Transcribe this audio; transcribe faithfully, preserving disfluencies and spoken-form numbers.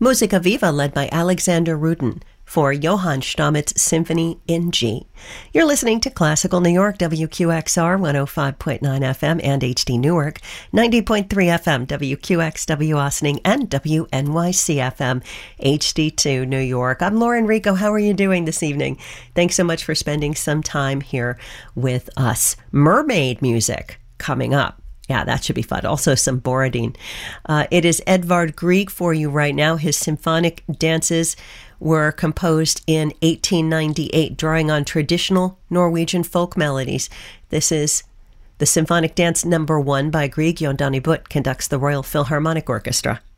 Musica Viva led by Alexander Rudin for Johann Stamets Symphony in G. You're listening to Classical New York, W Q X R one oh five point nine F M and H D Newark, ninety point three F M, W Q X W Austining, and W N Y C F M, H D two New York. I'm Lauren Rico. How are you doing this evening? Thanks so much for spending some time here with us. Mermaid music coming up. Yeah, that should be fun. Also some Borodin. Uh, it is Edvard Grieg for you right now. His symphonic dances were composed in eighteen ninety-eight, drawing on traditional Norwegian folk melodies. This is the Symphonic Dance Number One by Grieg. Jon Donny Butt conducts the Royal Philharmonic Orchestra.